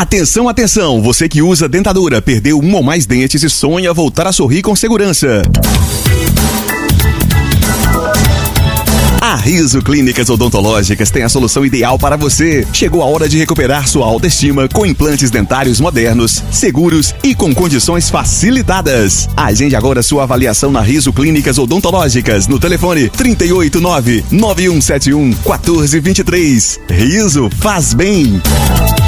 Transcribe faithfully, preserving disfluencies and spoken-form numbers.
Atenção, atenção! Você que usa dentadura, perdeu um ou mais dentes e sonha voltar a sorrir com segurança. A Riso Clínicas Odontológicas tem a solução ideal para você. Chegou a hora de recuperar sua autoestima com implantes dentários modernos, seguros e com condições facilitadas. Agende agora sua avaliação na Riso Clínicas Odontológicas no telefone trinta e oito, nove nove um sete um, quatorze, vinte e três. Riso faz bem.